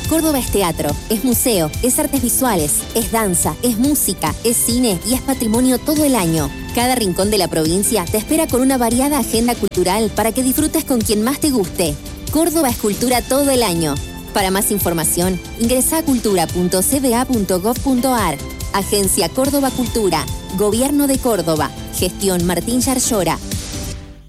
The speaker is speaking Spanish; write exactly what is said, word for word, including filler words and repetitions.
Córdoba es teatro, es museo, es artes visuales, es danza, es música, es cine y es patrimonio todo el año. Cada rincón de la provincia te espera con una variada agenda cultural para que disfrutes con quien más te guste. Córdoba es cultura todo el año. Para más información, ingresa a cultura punto c b a punto gov punto a r. Agencia Córdoba Cultura, Gobierno de Córdoba, Gestión Martín Yarlora.